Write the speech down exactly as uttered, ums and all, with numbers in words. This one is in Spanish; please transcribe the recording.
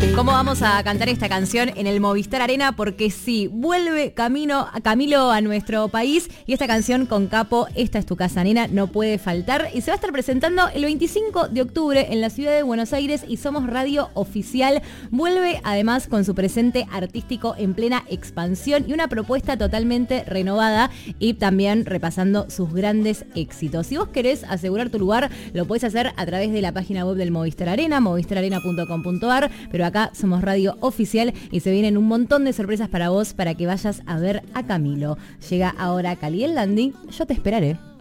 ¿Cómo vamos a cantar esta canción en el Movistar Arena? Porque sí, vuelve Camino, Camilo a nuestro país y esta canción con Capo, Esta es tu casa, nena, no puede faltar. Y se va a estar presentando el veinticinco de octubre en la ciudad de Buenos Aires y Somos Radio Oficial. Vuelve además con su presente artístico en plena expansión y una propuesta totalmente renovada y también repasando sus grandes éxitos. Si vos querés asegurar tu lugar, lo podés hacer a través de la página web del Movistar Arena, movistar arena punto com punto ar, pero acá Somos Radio Oficial y se vienen un montón de sorpresas para vos para que vayas a ver a Camilo. Llega ahora Cali el Dandy, yo te esperaré.